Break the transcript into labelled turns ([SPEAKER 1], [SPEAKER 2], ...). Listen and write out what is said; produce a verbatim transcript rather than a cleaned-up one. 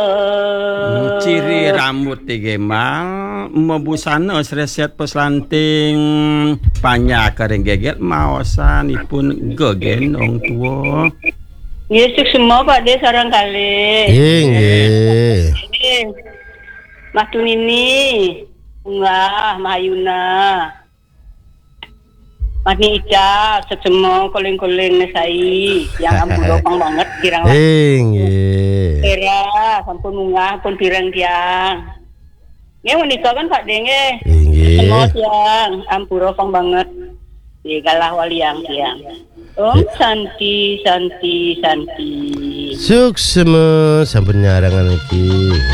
[SPEAKER 1] Ciri rambut tiga mal membusana reset peslanting banyak kering geget maosan ipun gegen orang tua.
[SPEAKER 2] Yesuk semua Pak De sarang kali.
[SPEAKER 3] Nggih.
[SPEAKER 2] Matun ini Unggah Mayuna. Mati Ica semua koling-koling nesai yang ampun dopang banget kirang lah.
[SPEAKER 3] Nggih.
[SPEAKER 2] Era sampun munggah pun pirang tiang. Nggih menika kan Pak De nggih.
[SPEAKER 3] Nggih.
[SPEAKER 2] Semua tiang ampun dopang banget. Di galah waliang tiang. Om Santi Santi Santi.
[SPEAKER 3] Suksema sampun nyarangan iki.